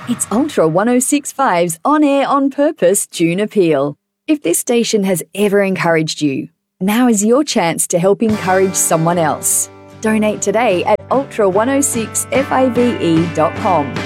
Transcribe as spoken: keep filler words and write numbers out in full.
It's Ultra one oh six point five's On Air On Purpose June Appeal. If this station has ever encouraged you, now is your chance to help encourage someone else. Donate today at ultra one oh six five e dot com.